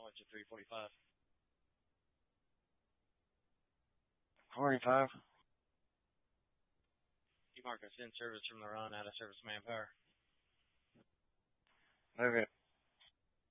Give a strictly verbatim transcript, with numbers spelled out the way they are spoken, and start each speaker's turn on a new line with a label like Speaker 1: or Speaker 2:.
Speaker 1: Watch at three forty-five.
Speaker 2: forty-five.
Speaker 1: You mark us in service from the run, out of service manpower.
Speaker 2: Move it.